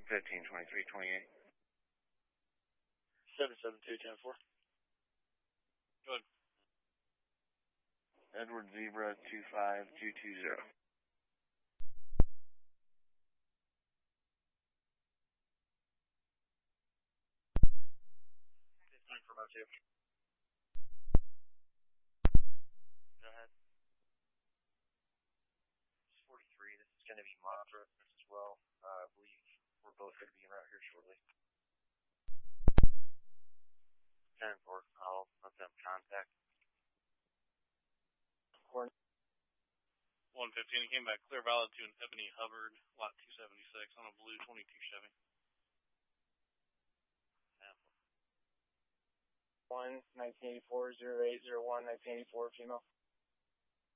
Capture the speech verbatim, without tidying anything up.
fifteen twenty-three twenty-eight. seven seven two ten four. Go ahead. Edward Zebra two five two two zero. fifteen four oh two. Go ahead. It's forty-three. This is going to be Montrose as well. Uh, I believe we're both going to be en route here shortly. ten four. I'll let them contact. one fifteen, he came back clear valid to an Ebony Hubbard, lot two seventy-six, on a blue twenty-two Chevy. one nineteen eighty-four, zero eight zero one, nineteen eighty-four, female.